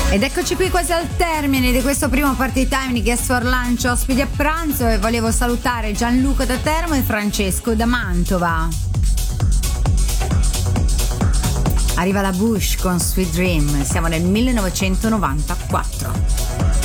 Ed eccoci qui quasi al termine di questo primo Party Time di Guest for Lunch, ospiti a pranzo, e volevo salutare Gianluca da Teramo e Francesco da Mantova. Arriva la Bush con Sweet Dream, siamo nel 1994.